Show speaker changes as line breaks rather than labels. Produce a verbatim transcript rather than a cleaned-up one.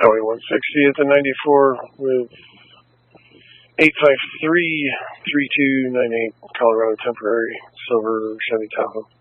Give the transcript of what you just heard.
Highway one sixty at the ninety-four with eight five three, three two nine eight Colorado temporary silver Chevy Tahoe.